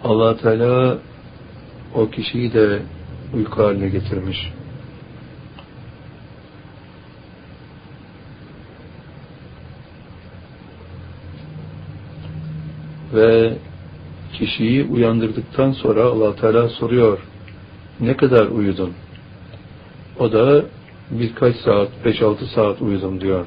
Allah Teala o kişiyi de uyku haline getirmiş. Ve kişiyi uyandırdıktan sonra Allah Teala soruyor, ne kadar uyudun? O da birkaç saat, 5-6 saat uyudum diyor.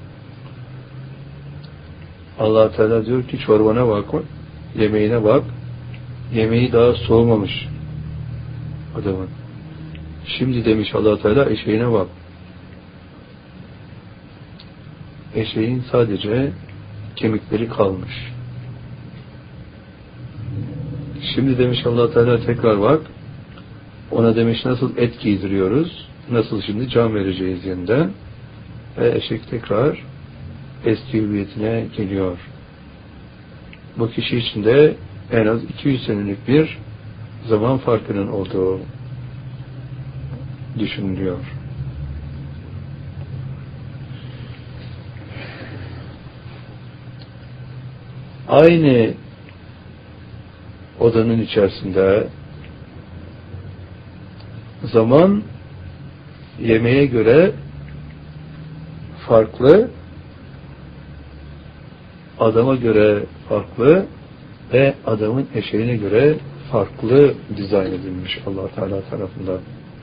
Allah Teala diyor ki çorbana bak, yemeğine bak. Yemeği daha soğumamış adamın. Şimdi demiş Allah Teala eşeğine bak. Eşeğin sadece kemikleri kalmış. Şimdi demiş Allah Teala tekrar bak. Ona demiş nasıl et giydiriyoruz, nasıl şimdi can vereceğiz yeniden. Ve eşek tekrar eski hüviyetine geliyor. Bu kişi için de en az 200 senelik bir zaman farkının olduğu düşünülüyor. Aynı odanın içerisinde zaman yemeğe göre farklı, adama göre farklı ve adamın eşeğine göre farklı dizayn edilmiş Allah Teala tarafından.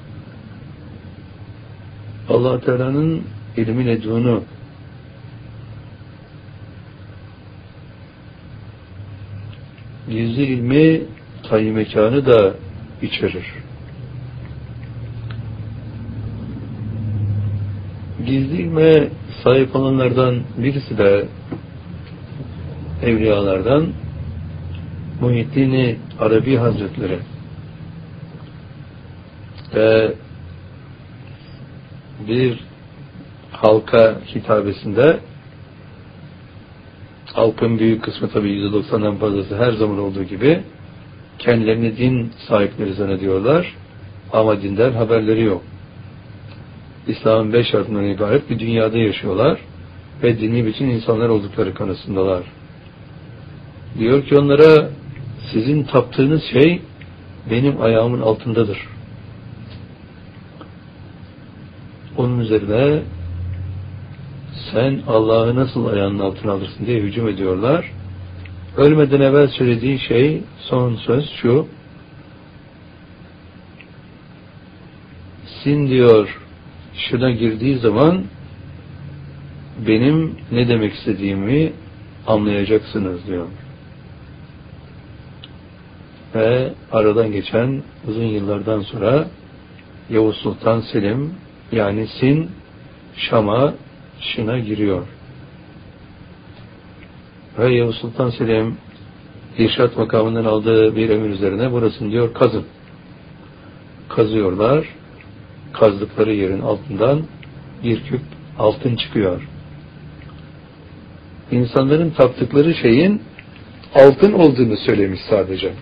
Allah Teala'nın ilmi ledunu gizli ilmi tayyi mekanı da içerir. Gizli ilme sahip olanlardan birisi de evliyalardan Muhyiddin Arabi Hazretleri ve bir halka hitabesinde, halkın büyük kısmı tabi %90'dan fazlası her zaman olduğu gibi kendilerini din sahipleri zannediyorlar ama dinden haberleri yok. İslam'ın 5 şartından ibaret bir dünyada yaşıyorlar ve dini bütün insanlar oldukları kanısındalar. Diyor ki onlara, sizin taptığınız şey benim ayağımın altındadır. Onun üzerine sen Allah'ı nasıl ayağının altına alırsın diye hücum ediyorlar. Ölmeden evvel söylediği şey, son söz şu: sin diyor, şuna girdiği zaman benim ne demek istediğimi anlayacaksınız diyor. Ve aradan geçen uzun yıllardan sonra Yavuz Sultan Selim, yani Sin, Şam'a, Şın'a giriyor. Ve Yavuz Sultan Selim irşat makamından aldığı bir emir üzerine burasını diyor kazın. Kazıyorlar. Kazdıkları yerin altından bir küp altın çıkıyor. İnsanların taptıkları şeyin altın olduğunu söylemiş sadece.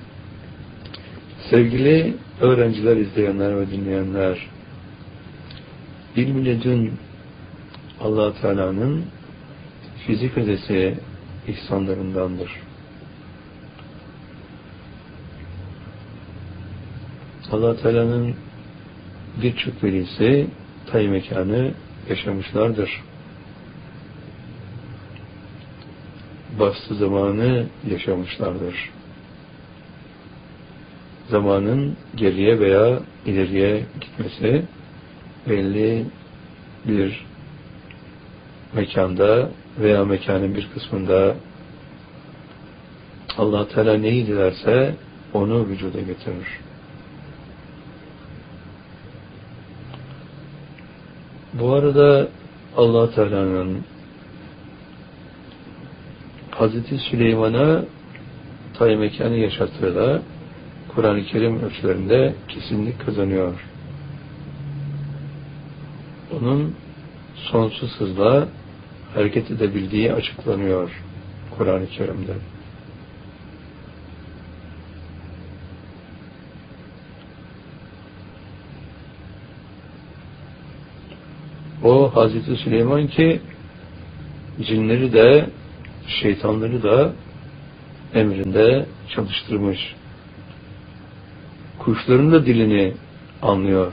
Sevgili öğrenciler, izleyenler ve dinleyenler, ilm-i ledün Allah Teala'nın fizik ötesi ihsanlarındandır. Allah Teala'nın birçok velisi tay mekanı yaşamışlardır. Bastı zamanı yaşamışlardır. Zamanın geriye veya ileriye gitmesi belli bir mekanda veya mekanın bir kısmında Allah Teala neyi dilerse onu vücuda getirir. Bu arada Allah Teala'nın Hazreti Süleyman'a tay mekanı yaşattığı da Kur'an-ı Kerim ölçülerinde kesinlik kazanıyor. Onun sonsuz hızla hareket edebildiği açıklanıyor Kur'an-ı Kerim'de. O Hazreti Süleyman ki cinleri de şeytanları da emrinde çalıştırmış. Kuşların da dilini anlıyor.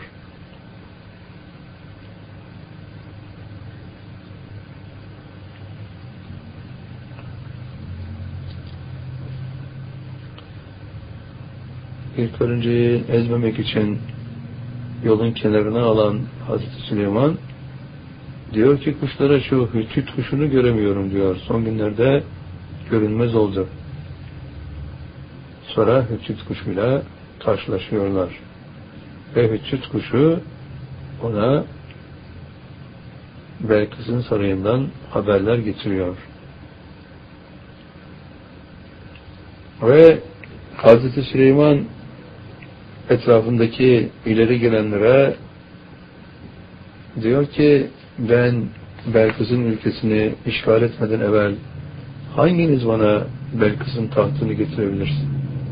Bir karıncayı ezmemek için yolun kenarına alan Hazreti Süleyman diyor ki kuşlara şu hütçüt kuşunu göremiyorum diyor. Son günlerde görünmez olacak. Sonra hütçüt kuşuyla karşılaşıyorlar. Ve hütçüt kuşu ona Belkıs'ın sarayından haberler getiriyor. Ve Hazreti Süleyman etrafındaki ileri gelenlere diyor ki ben Belkıs'ın ülkesini işgal etmeden evvel hanginiz bana Belkıs'ın tahtını getirebilirsin?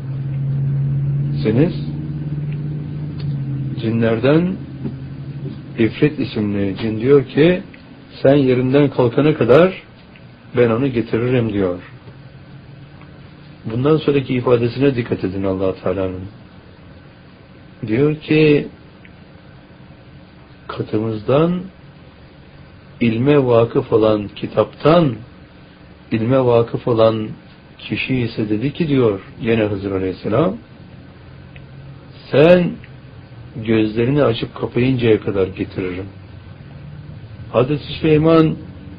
Siz cinlerden İfrit isimli cin diyor ki sen yerinden kalkana kadar ben onu getiririm diyor. Bundan sonraki ifadesine dikkat edin Allah-u Teala'nın. Diyor ki katımızdan ilme vakıf olan kitaptan ilme vakıf olan kişi ise dedi ki diyor yine Hızır Aleyhisselam sen gözlerini açıp kapayıncaya kadar getiririm. Hazreti Süleyman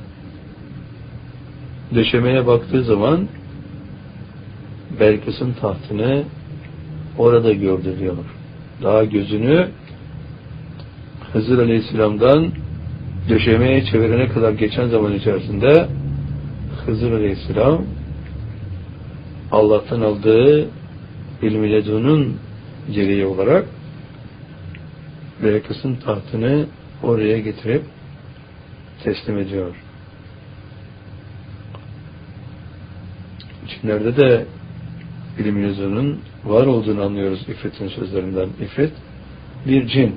döşemeye baktığı zaman Belkıs'ın tahtını orada gördü diyor. Daha gözünü Hızır Aleyhisselam'dan döşemeye çevirene kadar geçen zaman içerisinde Hızır Aleyhisselam Allah'tan aldığı ilmi ledunun gereği olarak Belkıs'ın tahtını oraya getirip teslim ediyor. Cinlerde de ilim ledunun var olduğunu anlıyoruz İfrit'in sözlerinden. İfrit bir cin.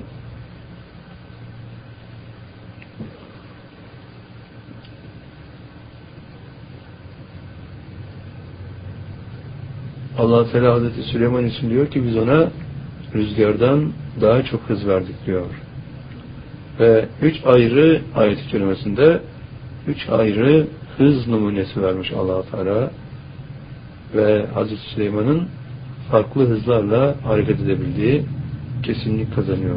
Allah Teala Hazreti Süleyman için diyor ki biz ona rüzgardan daha çok hız verdik diyor. Ve 3 ayrı ayet-i kerimesinde 3 ayrı hız numunesi vermiş Allah Teala ve Hazreti Süleyman'ın farklı hızlarla hareket edebildiği kesinlik kazanıyor.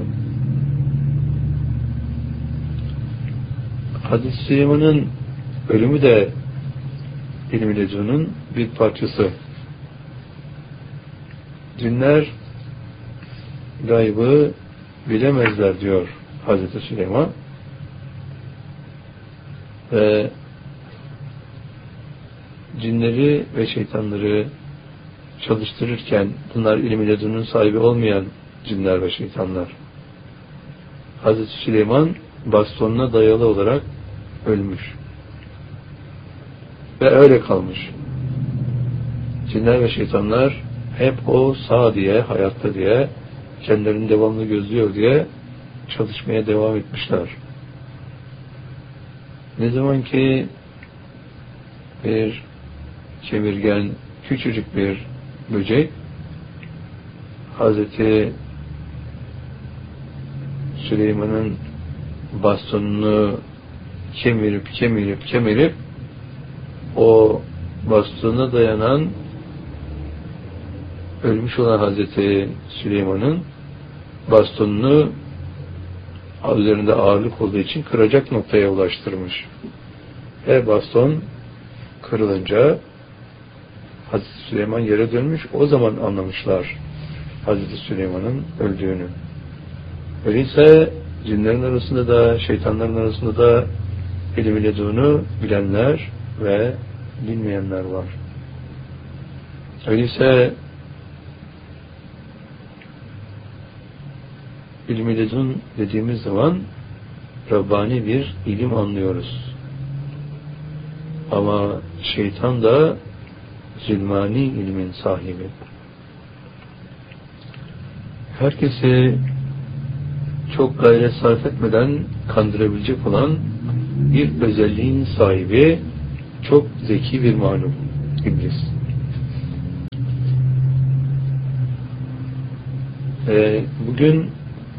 Hazreti Süleyman'ın ölümü de ilmi ledunun bir parçası. Cinler gaybı bilemezler diyor Hazreti Süleyman. Ve cinleri ve şeytanları çalıştırırken bunlar ilim-i ledunun sahibi olmayan cinler ve şeytanlar. Hazreti Süleyman bastonuna dayalı olarak ölmüş. Ve öyle kalmış. Cinler ve şeytanlar hep o sağ diye, hayatta diye, kendilerini devamlı gözlüyor diye çalışmaya devam etmişler. Ne zaman ki bir kemirgen, küçücük bir böcek Hazreti Süleyman'ın bastonunu kemirip o bastona dayanan ölmüş olan Hazreti Süleyman'ın bastonunu üzerinde ağırlık olduğu için kıracak noktaya ulaştırmış. Ve baston kırılınca Hazreti Süleyman yere dönmüş. O zaman anlamışlar Hazreti Süleyman'ın öldüğünü. Öyleyse cinlerin arasında da şeytanların arasında da ilim-i ledunu bilenler ve bilmeyenler var. Öyleyse ilim-i ledun dediğimiz zaman Rabbani bir ilim anlıyoruz. Ama şeytan da zulmani ilmin sahibi. Herkesi çok gayret sarf etmeden kandırabilecek olan bir özelliğin sahibi çok zeki bir mahluk iblis. Bugün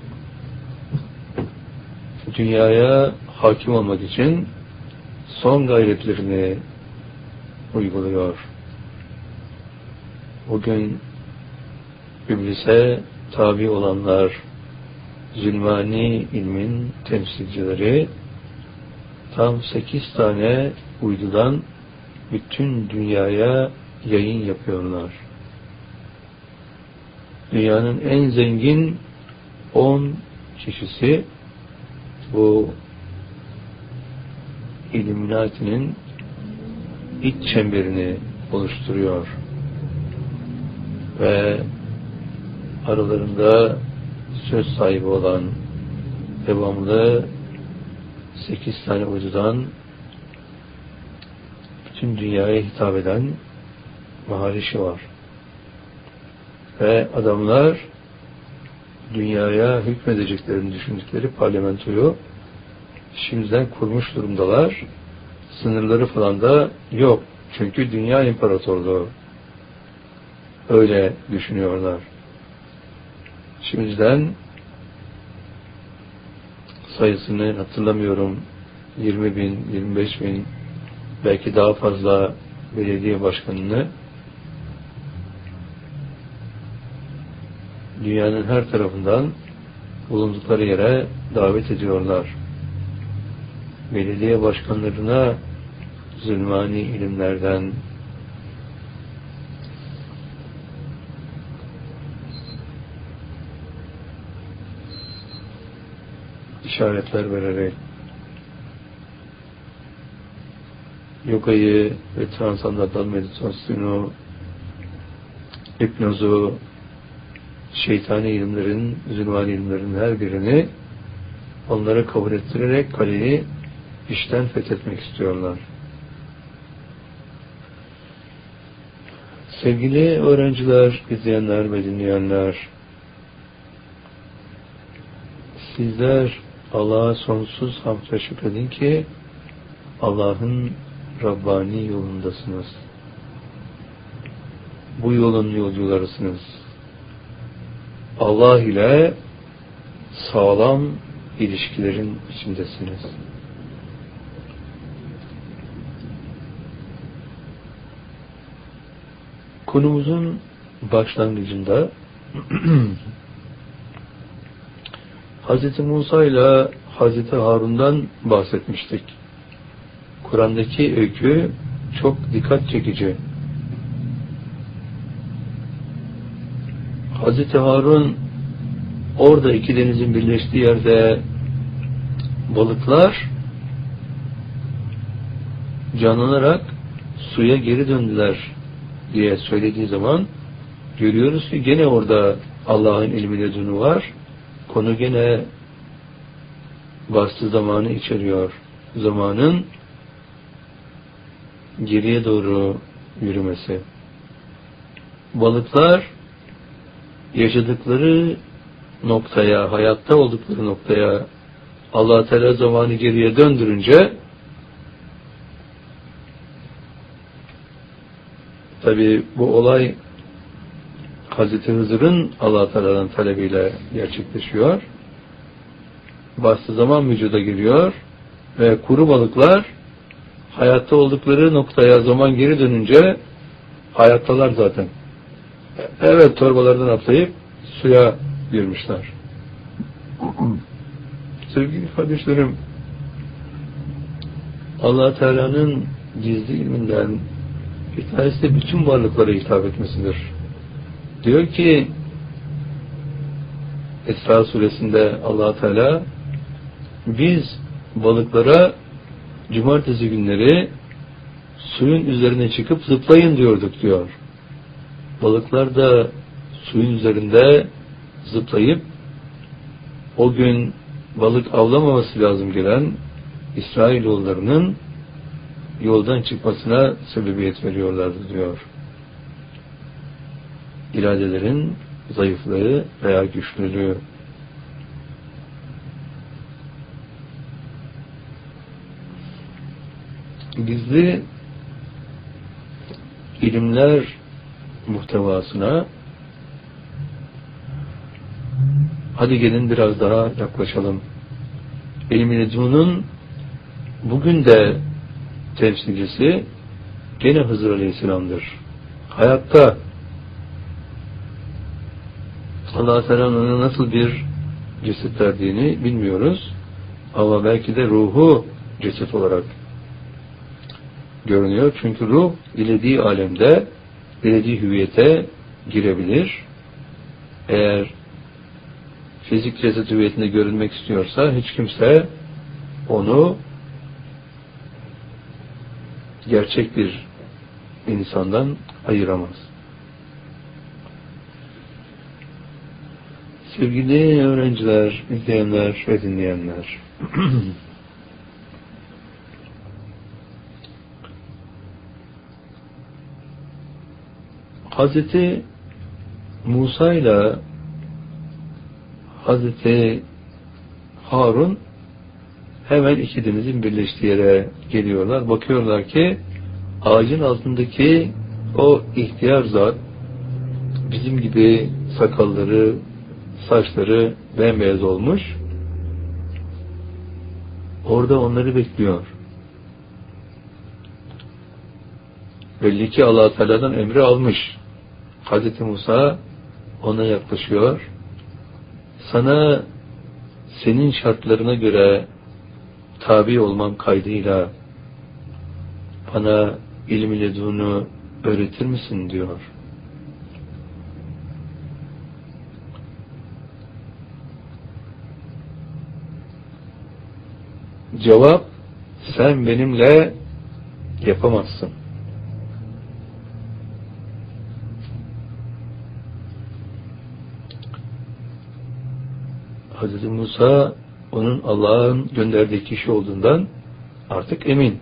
dünyaya hakim olmak için son gayretlerini uyguluyor. Bugün iblise tabi olanlar, zulmani ilmin temsilcileri tam 8 tane uydudan bütün dünyaya yayın yapıyorlar. Dünyanın en zengin 10 kişisi bu İlluminati'nin iç çemberini oluşturuyor. Ve aralarında söz sahibi olan devamlı 8 tane uydudan bütün dünyaya hitap eden Maharishi var. Ve adamlar dünyaya hükmedeceklerini düşündükleri parlamentoyu şimdiden kurmuş durumdalar. Sınırları falan da yok. Çünkü dünya imparatorluğu. Öyle düşünüyorlar. Şimdiden sayısını hatırlamıyorum. 20 bin, 25 bin, belki daha fazla belediye başkanını dünyanın her tarafından bulundukları yere davet ediyorlar. Belediye başkanlarına zulmani ilimlerden işaretler vererek yogayı ve transandantal meditasyonu, hipnozu, şeytani ilimlerin, zulmani ilimlerin her birini onlara kabul ettirerek kaleyi işten fethetmek istiyorlar. Sevgili öğrenciler, izleyenler ve dinleyenler, sizler Allah'a sonsuz hamd ve şükredin ki Allah'ın Rabbani yolundasınız. Bu yolun yolcularısınız. Allah ile sağlam ilişkilerin içindesiniz. Konumuzun başlangıcında Hz. Musa ile Hz. Harun'dan bahsetmiştik. Kur'an'daki öykü çok dikkat çekici. Hz. Harun orada iki denizin birleştiği yerde balıklar canlanarak suya geri döndüler diye söylediği zaman görüyoruz ki gene orada Allah'ın ilmi ledunu var. Konu gene bastı zamanı içeriyor. Zamanın geriye doğru yürümesi. Balıklar yaşadıkları noktaya, hayatta oldukları noktaya Allah Teala zamanı geriye döndürünce tabi bu olay Hazreti Hızır'ın Allah Teala'nın talebiyle gerçekleşiyor. Bastı zaman vücuda giriyor ve kuru balıklar hayatta oldukları noktaya zaman geri dönünce hayattalar zaten. Evet, torbalardan atlayıp suya girmişler. Sevgili kardeşlerim, Allah Teala'nın gizli ilminden bir tanesi de bütün varlıklara hitap etmesidir. Diyor ki Esra suresinde Allah Teala biz balıklara cumartesi günleri suyun üzerine çıkıp zıplayın diyorduk diyor. Balıklar da suyun üzerinde zıplayıp o gün balık avlamaması lazım gelen İsrailoğullarının yoldan çıkmasına sebebiyet veriyorlardı diyor. İradelerin zayıflığı veya güçlülüğü. Gizli ilimler muhtevasına hadi gelin biraz daha yaklaşalım. İlm-i ledunun bugün de temsilcisi gene Hızır Aleyhisselam'dır. Hayatta Allah-u Teala'nın ona nasıl bir ceset verdiğini bilmiyoruz. Ama belki de ruhu ceset olarak görünüyor. Çünkü ruh dilediği alemde, dilediği hüviyete girebilir. Eğer fizik ceset hüviyetinde görünmek istiyorsa hiç kimse onu gerçek bir insandan ayıramaz. Sevgili öğrenciler, izleyenler ve dinleyenler, Hazreti Musa ile Hazreti Harun hemen iki denizin birleştiği yere geliyorlar. Bakıyorlar ki ağacın altındaki o ihtiyar zat bizim gibi sakalları, saçları bembeyaz olmuş. Orada onları bekliyor. Belli ki Allah-u Teala'dan emri almış. Hazreti Musa ona yaklaşıyor. Sana senin şartlarına göre tabi olmam kaydıyla bana ilm-i ledunu öğretir misin diyor. Cevap, sen benimle yapamazsın. Hazreti Musa onun Allah'ın gönderdiği kişi olduğundan artık emin.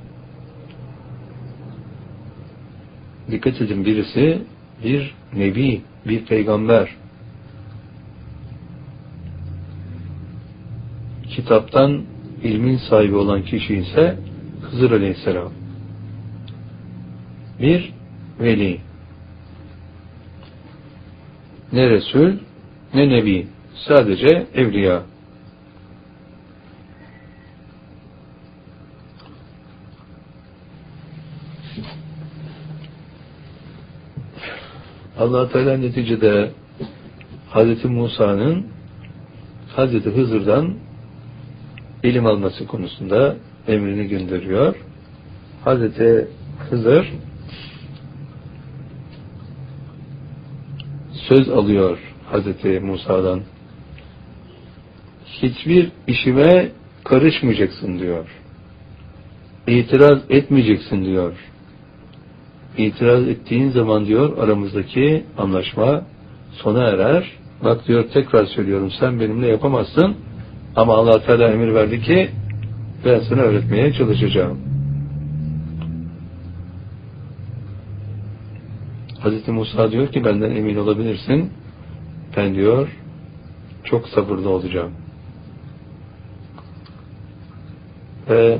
Dikkat edin, birisi bir nebi, bir peygamber. Kitaptan ilmin sahibi olan kişi ise Hızır Aleyhisselam. Bir veli. Ne Resul, ne Nebi. Sadece evliya. Allah Teala neticede Hazreti Musa'nın Hazreti Hızır'dan ilim alması konusunda emrini gönderiyor. Hazreti Hızır söz alıyor Hazreti Musa'dan. Hiçbir işime karışmayacaksın diyor. İtiraz etmeyeceksin diyor. İtiraz ettiğin zaman diyor aramızdaki anlaşma sona erer. Bak diyor, tekrar söylüyorum, sen benimle yapamazsın ama Allah Teala emir verdi ki ben sana öğretmeye çalışacağım. Hazreti Musa diyor ki benden emin olabilirsin. Ben diyor çok sabırlı olacağım. Ve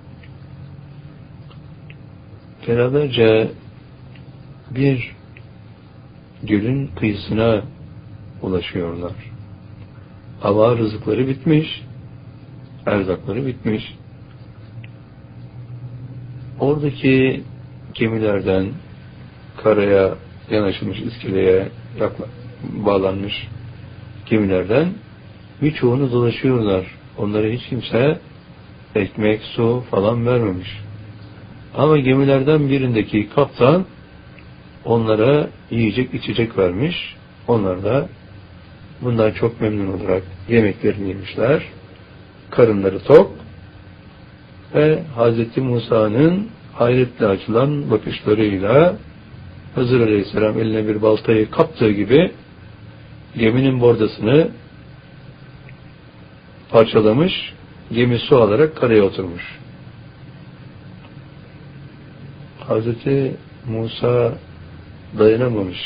beraberce bir gölün kıyısına ulaşıyorlar. Hava rızıkları bitmiş, erzakları bitmiş. Oradaki gemilerden karaya yanaşılmış, iskeleye bağlanmış gemilerden birçoğunu dolaşıyorlar. Onlara hiç kimse ekmek, su falan vermemiş. Ama gemilerden birindeki kaptan onlara yiyecek, içecek vermiş. Onlar da bundan çok memnun olarak yemeklerini yemişler. Karınları tok ve Hz. Musa'nın hayretle açılan bakışlarıyla Hızır Aleyhisselam eline bir baltayı kaptığı gibi geminin bordasını parçalamış, gemi su alarak karaya oturmuş. Hz. Musa dayanamamış.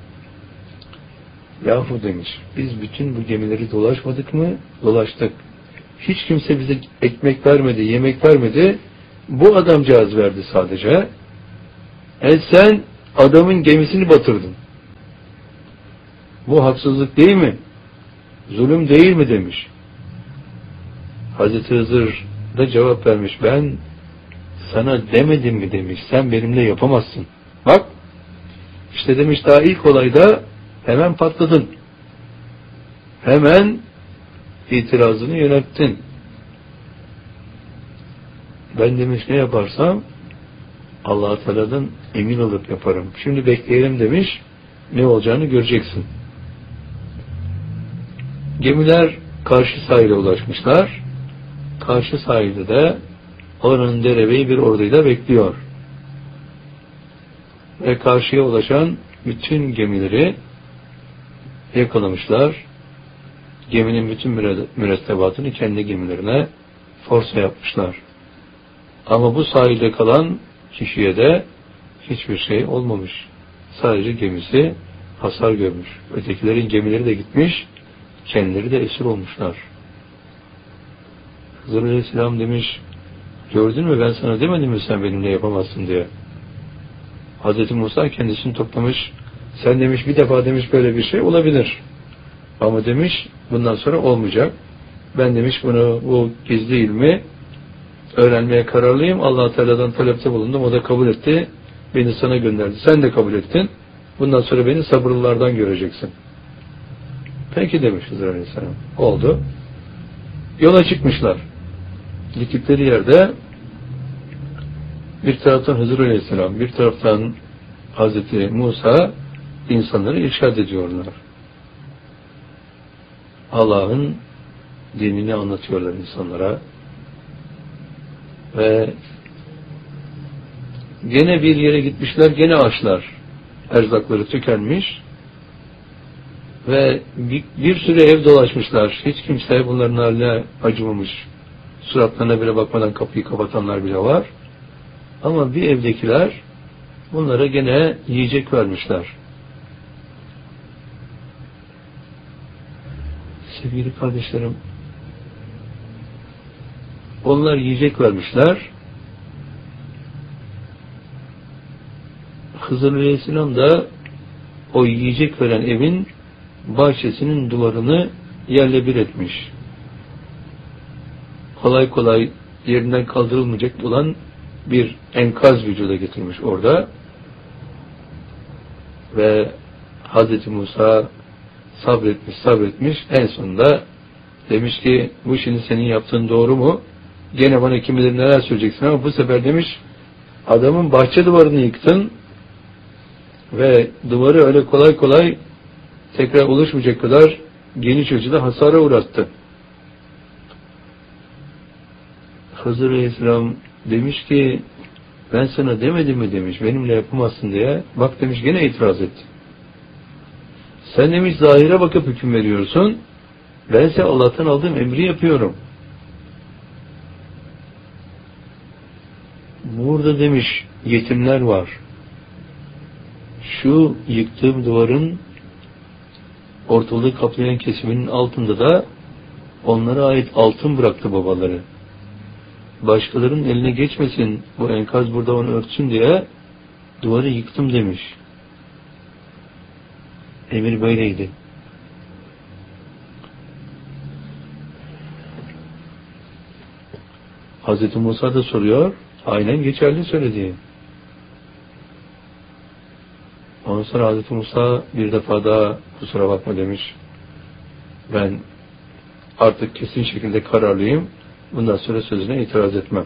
Yahu demiş, biz bütün bu gemileri dolaşmadık mı? Dolaştık. Hiç kimse bize ekmek vermedi, yemek vermedi. Bu adamcağız verdi sadece. Sen adamın gemisini batırdın. Bu haksızlık değil mi? Zulüm değil mi demiş. Hazreti Hızır da cevap vermiş. Ben sana demedim mi demiş. Sen benimle yapamazsın. Bak işte demiş, daha ilk olayda hemen patladın. Hemen itirazını yönelttin. Ben demiş ne yaparsam Allah-u Teala'dan emin olup yaparım. Şimdi bekleyelim demiş. Ne olacağını göreceksin. Gemiler karşı sahile ulaşmışlar. Karşı sahilde de oranın derebeyi bir orduyla bekliyor. Ve karşıya ulaşan bütün gemileri yakalamışlar. Geminin bütün mürettebatını kendi gemilerine forsa yapmışlar. Ama bu sahilde kalan kişiye de hiçbir şey olmamış. Sadece gemisi hasar görmüş. Ötekilerin gemileri de gitmiş, kendileri de esir olmuşlar. Hızır Aleyhisselam demiş, gördün mü ben sana demedim mi sen benimle yapamazsın diye. Hz. Musa kendisini toplamış, sen demiş bir defa demiş böyle bir şey olabilir. Ama demiş bundan sonra olmayacak. Ben demiş bu gizli ilmi öğrenmeye kararlıyım. Allah-u Teala'dan talepte bulundum. O da kabul etti. Beni sana gönderdi. Sen de kabul ettin. Bundan sonra beni sabırlılardan göreceksin. Peki demiş Hızır Aleyhisselam. Oldu. Yola çıkmışlar. Gittikleri yerde bir taraftan Hızır Aleyhisselam, bir taraftan Hazreti Musa insanları irşad ediyorlar. Allah'ın dinini anlatıyorlar insanlara. Ve gene bir yere gitmişler, gene açlar. Erzakları tükenmiş ve bir süre ev dolaşmışlar. Hiç kimse bunların haline acımamış. Suratlarına bile bakmadan kapıyı kapatanlar bile var. Ama bir evdekiler bunlara gene yiyecek vermişler. Sevgili kardeşlerim, onlar yiyecek vermişler. Hızır Aleyhisselam da o yiyecek veren evin bahçesinin duvarını yerle bir etmiş. Kolay kolay yerinden kaldırılmayacak olan bir enkaz vücuda getirmiş orada. Ve Hz. Musa sabretmiş. En sonunda demiş ki bu şimdi senin yaptığın doğru mu? Gene bana kim bilir neler söyleyeceksin ama bu sefer demiş adamın bahçe duvarını yıktın ve duvarı öyle kolay kolay tekrar oluşmayacak kadar geniş ölçüde hasara uğrattı. Hızır Aleyhisselam demiş ki ben sana demedim mi demiş benimle yapamazsın diye. Bak demiş gene itiraz etti. Sen demiş zahire bakıp hüküm veriyorsun. Bense Allah'tan aldığım emri yapıyorum. Burada demiş yetimler var. Şu yıktığım duvarın ortalığı kaplayan kesiminin altında da onlara ait altın bıraktı babaları. Başkalarının eline geçmesin, bu enkaz burada onu örtsün diye duvarı yıktım demiş. Emir böyleydi. Hz. Musa da soruyor, aynen geçerli söylediği. Ondan sonra Hz. Musa bir defa daha kusura bakma demiş. Ben artık kesin şekilde kararlıyım. Bundan sonra sözüne itiraz etmem.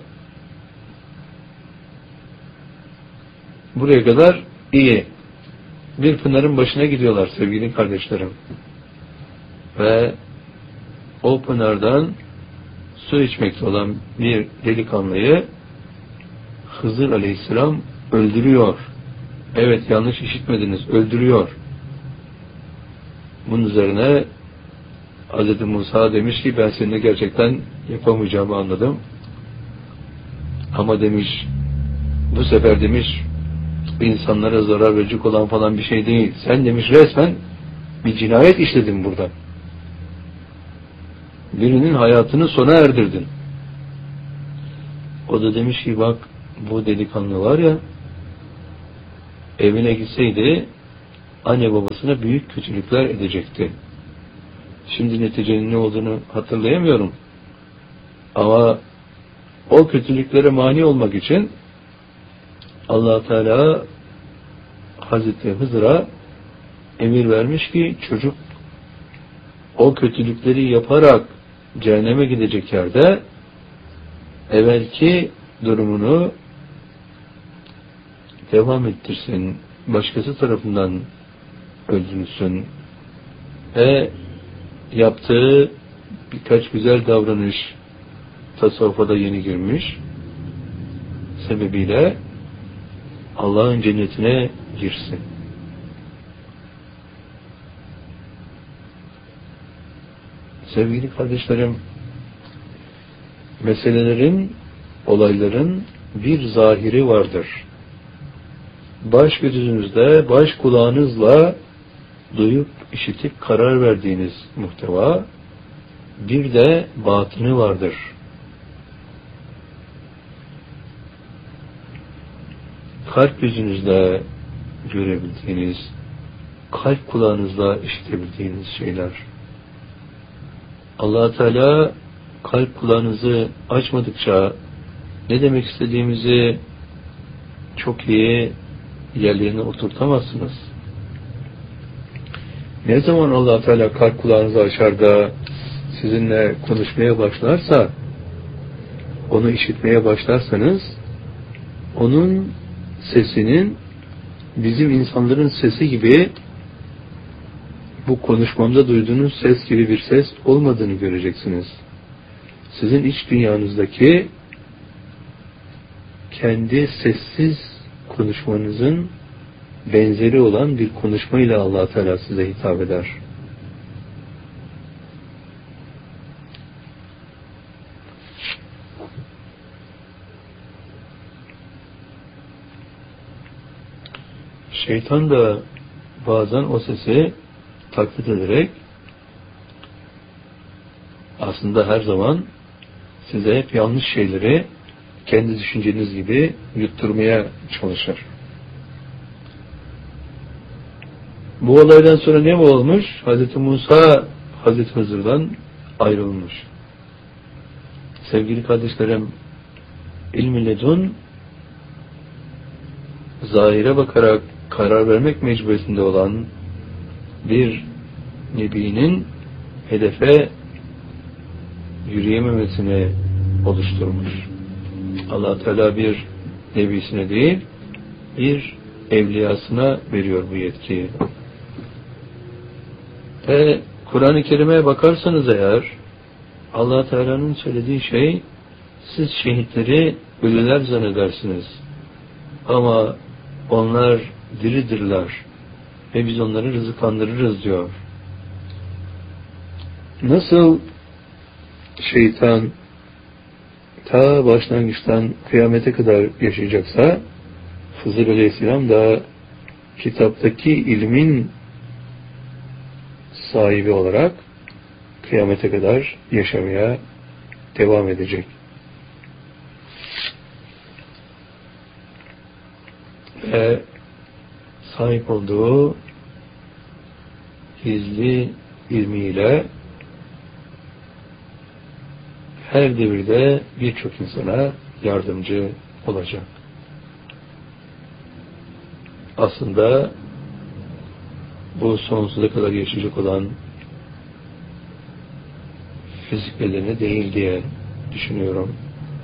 Buraya kadar iyi. Bir pınarın başına gidiyorlar sevgili kardeşlerim. Ve o pınardan su içmekte olan bir delikanlıyı Hızır Aleyhisselam öldürüyor. Evet yanlış işitmediniz, öldürüyor. Bunun üzerine Hz. Musa demiş ki ben seninle gerçekten yapamayacağımı anladım. Ama demiş bu sefer demiş insanlara zarar verecek olan falan bir şey değil. Sen demiş resmen bir cinayet işledin burada. Birinin hayatını sona erdirdin. O da demiş ki bak bu delikanlı var ya evine gitseydi anne babasına büyük kötülükler edecekti. Şimdi neticenin ne olduğunu hatırlayamıyorum. Ama o kötülüklere mani olmak için Allah Teala Hazreti Hızır'a emir vermiş ki çocuk o kötülükleri yaparak cehenneme gidecek yerde evvelki durumunu devam ettirsin, başkası tarafından öldürülsün ve yaptığı birkaç güzel davranış, tasavvufa da yeni girmiş sebebiyle Allah'ın cennetine girsin. Sevgili kardeşlerim, meselelerin, olayların bir zahiri vardır. Baş gözünüzde, baş kulağınızla duyup, işitip karar verdiğiniz muhteva, bir de batını vardır. Kalp gözünüzle görebildiğiniz, kalp kulağınızla işitebildiğiniz şeyler. Allah Teala kalp kulağınızı açmadıkça ne demek istediğimizi çok iyi yerlerine oturtamazsınız. Ne zaman Allah Teala kalp kulağınızı açar da sizinle konuşmaya başlarsa, onu işitmeye başlarsanız, onun sesinin bizim insanların sesi gibi, bu konuşmamda duyduğunuz ses gibi bir ses olmadığını göreceksiniz. Sizin iç dünyanızdaki kendi sessiz konuşmanızın benzeri olan bir konuşmayla Allah Teala size hitap eder. Şeytan da bazen o sesi taklit ederek aslında her zaman size hep yanlış şeyleri kendi düşünceniz gibi yutturmaya çalışır. Bu olaydan sonra ne mi olmuş? Hazreti Musa Hazreti Hızır'dan ayrılmış. Sevgili kardeşlerim, ilm-i ledun zahire bakarak karar vermek mecburiyetinde olan bir nebinin hedefe yürüyememesini oluşturmuş. Allah Teala bir nebisine değil, bir evliyasına veriyor bu yetkiyi. Ve Kur'an-ı Kerim'e bakarsanız eğer, Allah Teala'nın söylediği şey, siz şehitleri ölüler zannedersiniz. Ama onlar diridirler ve biz onları rızıklandırırız diyor. Nasıl şeytan ta başlangıçtan kıyamete kadar yaşayacaksa, Hızır Aleyhisselam da kitaptaki ilmin sahibi olarak kıyamete kadar yaşamaya devam edecek. Ve sahip olduğu gizli ilmiyle her devirde birçok insana yardımcı olacak. Aslında bu sonsuza kadar yaşayacak olan fizik bedeni değil diye düşünüyorum.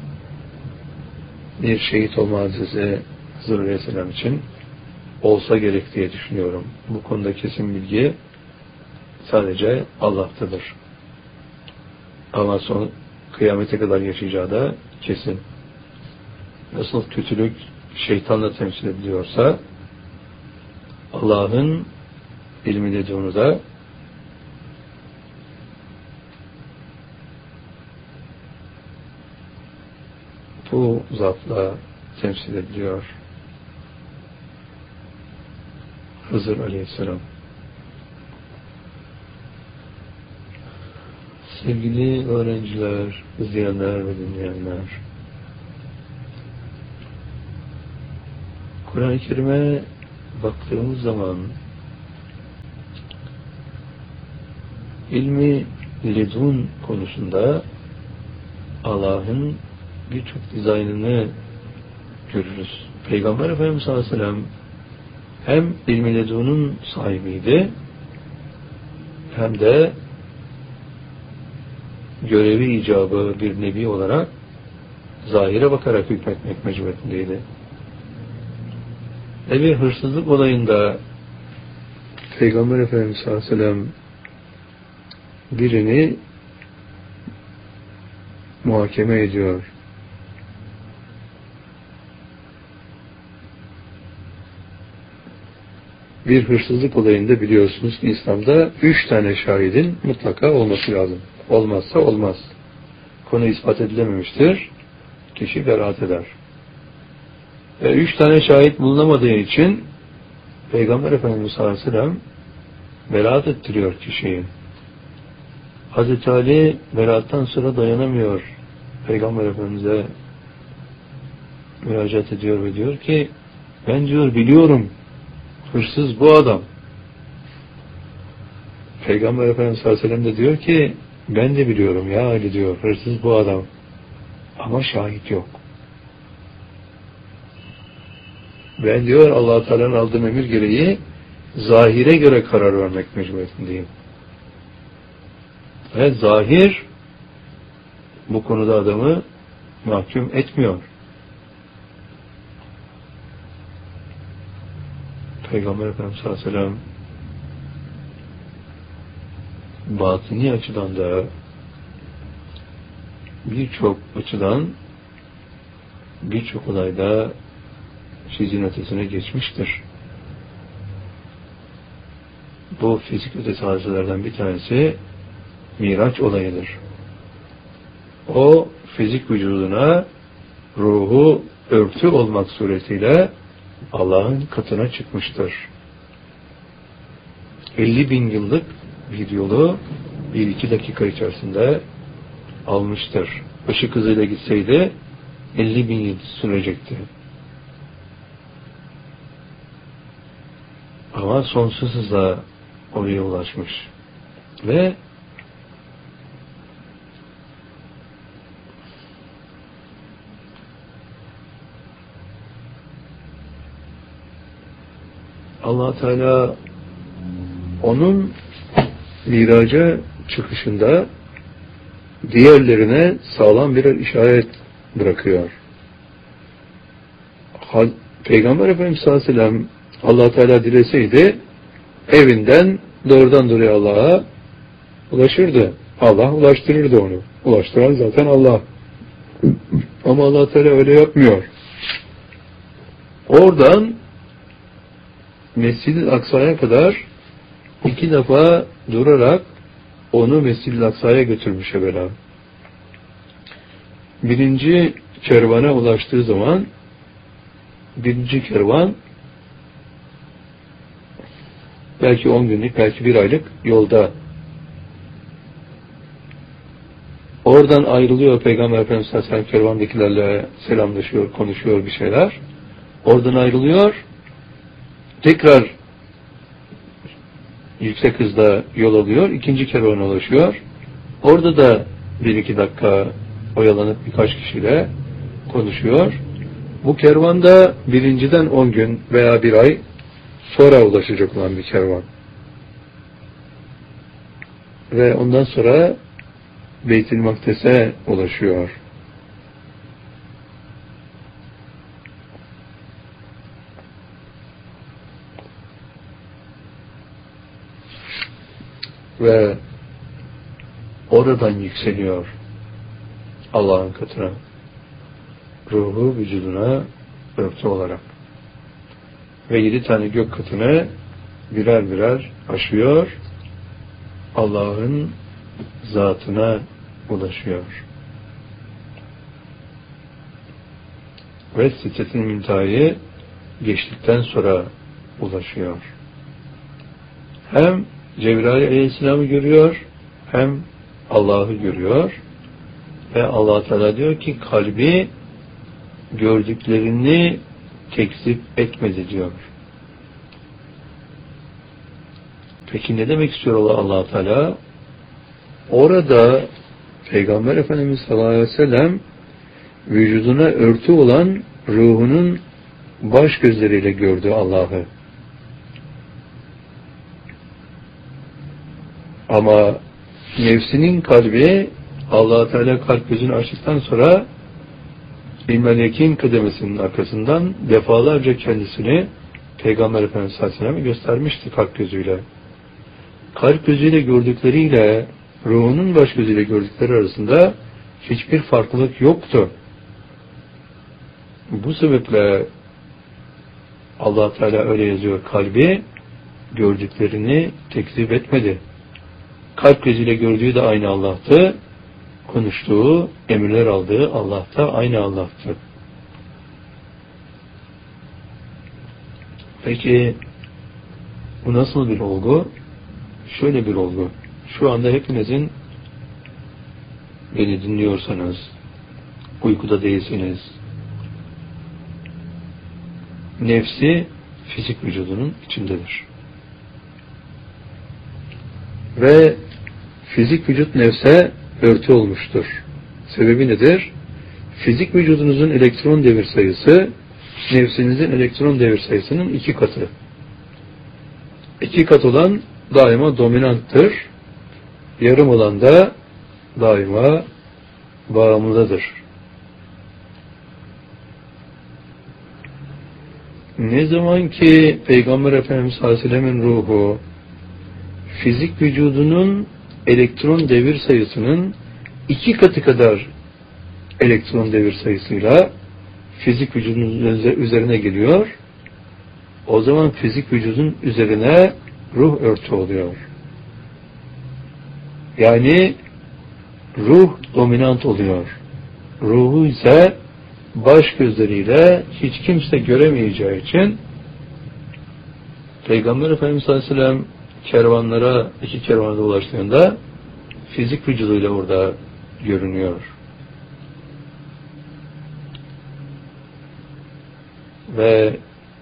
Bir şehit olma hadisesi Hızır Aleyhisselam için olsa gerek diye düşünüyorum. Bu konuda kesin bilgi sadece Allah'tadır. Ama son kıyamete kadar yaşayacağı da kesin. Nasıl kötülük şeytanla temsil ediliyorsa, Allah'ın ilmi dediğini da bu zatla temsil ediliyor. Hızır Aleyhisselam. Sevgili öğrenciler, izleyenler ve dinleyenler, Kur'an-ı Kerim'e baktığımız zaman İlmi ledun konusunda Allah'ın birçok dizaynını görürüz. Peygamber Efendimiz sallallahu aleyhi ve sellem hem ilmi ledunun sahibiydi, hem de görevi icabı bir nebi olarak zahire bakarak hükmetmek mecburiyetindeydi. Ve bir hırsızlık olayında Peygamber Efendimiz sallallahu aleyhi ve sellem birini muhakeme ediyor. Bir hırsızlık olayında biliyorsunuz ki İslam'da 3 tane şahidin mutlaka olması lazım. Olmazsa olmaz. Konu ispat edilememiştir. Kişi beraat eder. Ve 3 tane şahit bulunamadığı için Peygamber Efendimiz sallallahu aleyhi ve sellem beraat ettiriyor kişiyi. Hazreti Ali beraattan sonra dayanamıyor. Peygamber Efendimiz'e müracaat ediyor ve diyor ki ben diyor biliyorum hırsız bu adam. Peygamber Efendimiz sallallahu aleyhi ve sellem de diyor ki ben de biliyorum ya Ali diyor hırsız bu adam. Ama şahit yok. Ben diyor Allah-u Teala'nın aldığım emir gereği zahire göre karar vermek mecburiyetindeyim. Ve zahir bu konuda adamı mahkum etmiyor. Peygamber Efendimiz sallallahu aleyhi ve sellem batini açıdan da birçok açıdan birçok olayda sizin ötesine geçmiştir. Bu fizik ötesi hadiselerden bir tanesi Miraç olayıdır. O fizik vücuduna ruhu örtü olmak suretiyle Allah'ın katına çıkmıştır. 50.000 yıllık bir yolu 1-2 dakika içerisinde almıştır. Işık hızıyla gitseydi 50.000 yıl sürecekti. Ama sonsuz hızla oraya ulaşmış. Ve Allah Teala onun miraca çıkışında diğerlerine sağlam birer işaret bırakıyor. Peygamber Efendimiz sallallahu aleyhi ve sellem Allah Teala dileseydi evinden doğrudan doğruya Allah'a ulaşırdı. Allah ulaştırırdı onu. Ulaştıran zaten Allah. Ama Allah Teala öyle yapmıyor. Oradan Mescid-i Aksa'ya kadar 2 defa durarak onu Mescid-i Aksa'ya götürmüş evvela. Birinci kervana ulaştığı zaman birinci kervan belki 10 günlük, belki 1 aylık yolda. Oradan ayrılıyor Peygamber Efendimiz sallallahu aleyhi ve sellem kervandakilerle selamlaşıyor, konuşuyor bir şeyler. Oradan ayrılıyor. Tekrar yüksek hızda yol alıyor. 2. kervana ulaşıyor. Orada da 1-2 dakika oyalanıp birkaç kişiyle konuşuyor. Bu kervanda birinciden 10 gün veya 1 ay sonra ulaşacak olan bir kervan. Ve ondan sonra Beyt-i Makdes'e ulaşıyor. Ve oradan yükseliyor Allah'ın katına. Ruhu vücuduna örtü olarak. Ve 7 tane gök katını birer birer aşıyor. Allah'ın zatına ulaşıyor. Ve Sidret-i Münteha'yı geçtikten sonra ulaşıyor. Hem Cebrail Aleyhisselam'ı görüyor, hem Allah'ı görüyor. Ve Allah Teala diyor ki kalbi gördüklerini tekzip etmedi diyor. Peki ne demek istiyor Allah Teala? Orada Peygamber Efendimiz sallallahu aleyhi ve sellem vücuduna örtü olan ruhunun baş gözleriyle gördü Allah'ı. Ama nefsinin kalbi Allah-u Teala kalp gözünü açtıktan sonra ilmel yakin kıdemesinin arkasından defalarca kendisini Peygamber Efendimiz sallallahu aleyhi ve sellem göstermişti kalp gözüyle. Kalp gözüyle gördükleriyle ruhunun baş gözüyle gördükleri arasında hiçbir farklılık yoktu. Bu sebeple Allah Teala öyle yazıyor, kalbi gördüklerini tekzip etmedi. Kalp gözüyle gördüğü de aynı Allah'tı. Konuştuğu, emirler aldığı Allah da aynı Allah'tı. Peki bu nasıl bir olgu? Şöyle bir olgu. Şu anda hepinizin beni dinliyorsanız, uykuda değilsiniz, nefsi fizik vücudunun içindedir. Ve fizik vücut nefse örtü olmuştur. Sebebi nedir? Fizik vücudunuzun elektron devir sayısı nefsinizin elektron devir sayısının 2 katı. 2 kat olan daima dominanttır. Yarım olan da daima bağımlıdır. Ne zaman ki Peygamber Efendimiz sallallahu aleyhi ve sellem'in ruhu fizik vücudunun elektron devir sayısının 2 katı kadar elektron devir sayısıyla fizik vücudun üzerine geliyor, o zaman fizik vücudun üzerine ruh örtü oluyor. Yani ruh dominant oluyor. Ruhu ise baş gözleriyle hiç kimse göremeyeceği için Peygamber Efendimiz sallallahu aleyhi ve sellem kervanlara, 2 kervana ulaştığında fizik vücuduyla orada görünüyor. Ve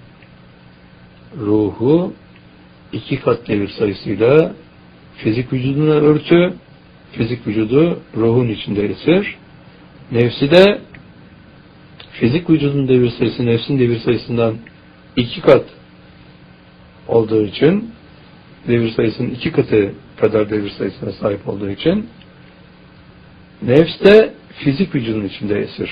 ruhu 2 kat devir sayısıyla fizik vücuduna örtü, fizik vücudu ruhun içinde esir. Nefsi de fizik vücudun devir sayısı nefsin devir sayısından 2 kat olduğu için, devir sayısının 2 katı kadar devir sayısına sahip olduğu için nefs de fizik vücudun içinde esir.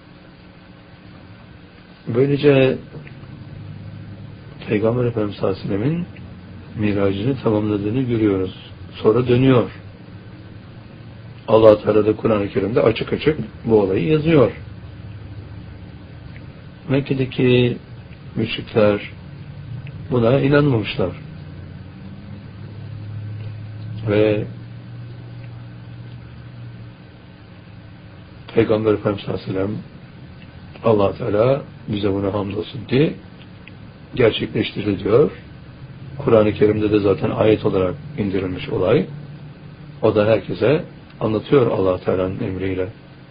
Böylece Peygamber Efendimiz sallallahu aleyhi ve sellem'in miracını tamamladığını görüyoruz. Sonra dönüyor. Allah-u Teala da Kur'an-ı Kerim'de açık açık bu olayı yazıyor. Mekke'deki müşrikler buna inanmamışlar. Ve Peygamber Efendimiz sallallahu aleyhi ve sellem Allah-u Teala bize buna hamdolsun diye gerçekleştirdi diyor. Kur'an-ı Kerim'de de zaten ayet olarak indirilmiş olay. O da herkese anlatıyor Allah-u Teala'nın emriyle.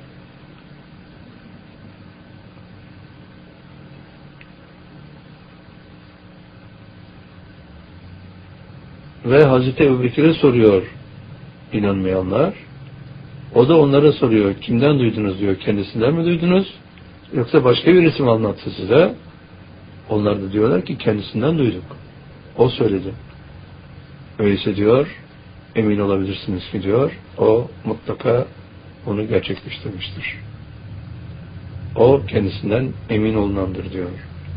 Ve Hazreti Ebubekir'e soruyor inanmayanlar. O da onlara soruyor. Kimden duydunuz diyor. Kendisinden mi duydunuz? Yoksa başka birisi mi anlattı size? Onlar da diyorlar ki kendisinden duyduk. O söyledi. Öyleyse diyor, emin olabilirsiniz ki diyor, o mutlaka onu gerçekleştirmiştir. O kendisinden emin olunandır diyor.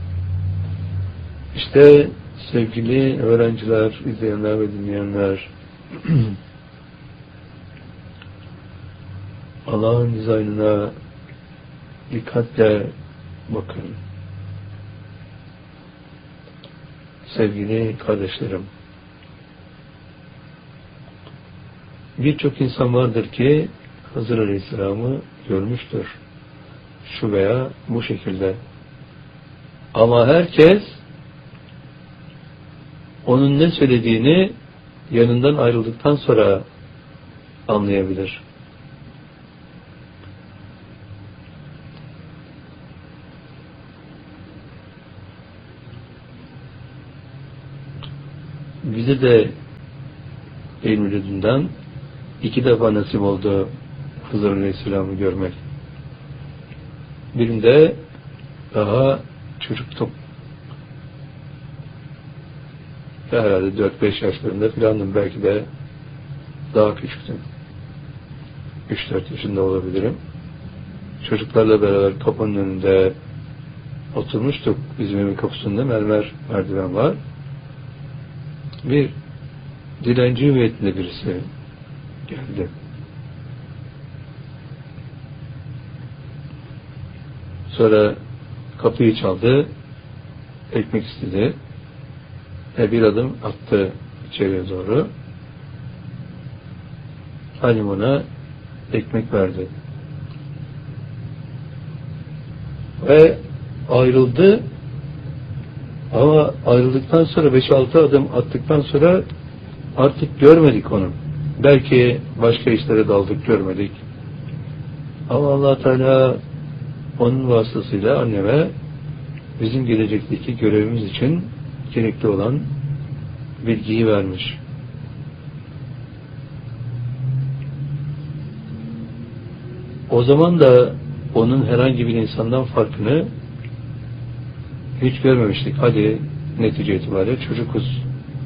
İşte sevgili öğrenciler, izleyenler ve dinleyenler, Allah'ın dizaynına dikkatle bakın. Sevgili kardeşlerim, birçok insan vardır ki Hızır Aleyhisselam'ı görmüştür. Şu veya bu şekilde. Ama herkes onun ne söylediğini yanından ayrıldıktan sonra anlayabilir. Bize de İlm-i Ledün'den 2 defa nasip oldu Hızır Aleyhisselam'ı görmek. Birinde daha çocuktum. Herhalde 4-5 yaşlarında filandım, belki de daha küçüktüm. 3-4 yaşında olabilirim. Çocuklarla beraber kapının önünde oturmuştuk. Bizim evin kapısında mermer merdiven var. Bir dilenci hüviyetinde birisi geldi. Sonra kapıyı çaldı. Ekmek istedi. Bir adım attı içeriye doğru. Halim ona ekmek verdi. Ve ayrıldı. Ama ayrıldıktan sonra 5-6 adım attıktan sonra artık görmedik onu. Belki başka işlere daldık, görmedik. Ama Allah Teala onun vasıtasıyla anneme bizim gelecekteki görevimiz için gerekli olan bilgiyi vermiş. O zaman da onun herhangi bir insandan farkını hiç görmemiştik. Hadi netice itibariyle çocukuz.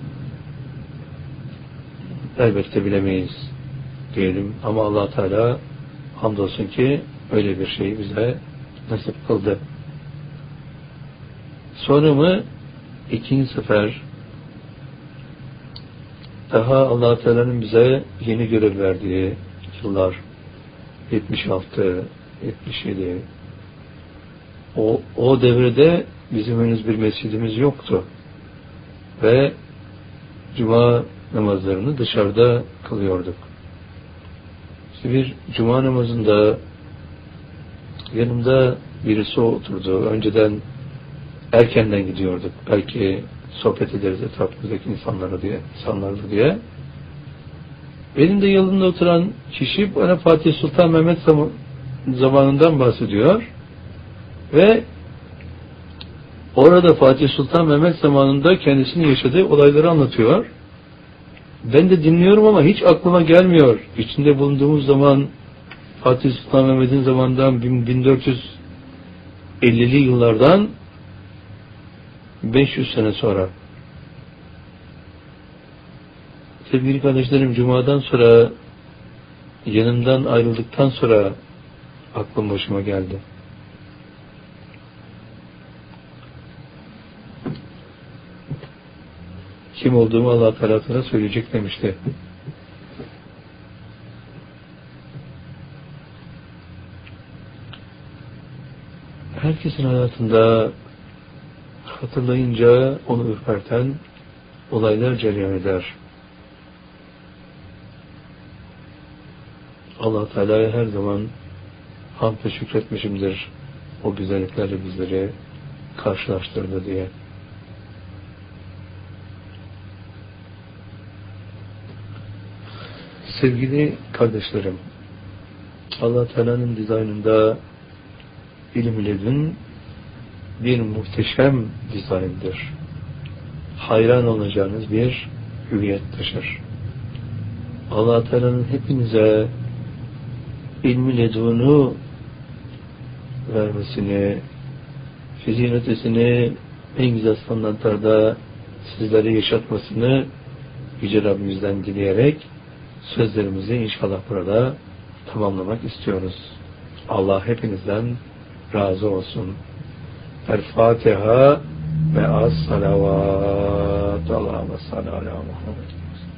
Elbette bilemeyiz diyelim. Ama Allah Teala hamdolsun ki öyle bir şeyi bize nasip kıldı. Sonra mı 2. sefer daha Allah Teala'nın bize yeni görev verdiği yıllar 76, 77, o devrede bizim henüz bir mescidimiz yoktu ve cuma namazlarını dışarıda kılıyorduk. İşte bir cuma namazında yanımda birisi oturdu. Önceden erkenden gidiyorduk. Belki sohbet ederiz etrafımızdaki insanlarla diye. Benim de yanımda oturan kişi bana Fatih Sultan Mehmet zamanından bahsediyor ve orada Fatih Sultan Mehmet zamanında kendisinin yaşadığı olayları anlatıyor. Ben de dinliyorum ama hiç aklıma gelmiyor. İçinde bulunduğumuz zaman Fatih Sultan Mehmet'in zamanından 1450'li yıllardan 500 sene sonra. Sevgili kardeşlerim, Cuma'dan sonra yanımdan ayrıldıktan sonra aklım başıma geldi. Kim olduğumu Allah Teala sana söyleyecek demişti. Herkesin hayatında hatırlayınca onu ürperten olaylar cereyan eder. Allah Teala'ya her zaman hamd ve şükretmişimdir. O güzelliklerle bizleri karşılaştırdı diye. Sevgili kardeşlerim, Allah Teala'nın dizaynında ilim ledün bir muhteşem dizayndır. Hayran olacağınız bir hüviyet taşır. Allah Teala'nın hepinize ilmi ledunu vermesini, fiziğin ötesini en güzel standartlarda sizlere yaşatmasını Yüce Rabbimizden dileyerek sözlerimizi inşallah burada tamamlamak istiyoruz. Allah hepinizden razı olsun. El-Fatiha ve as-salavat. Allahümme salli ala Muhammed.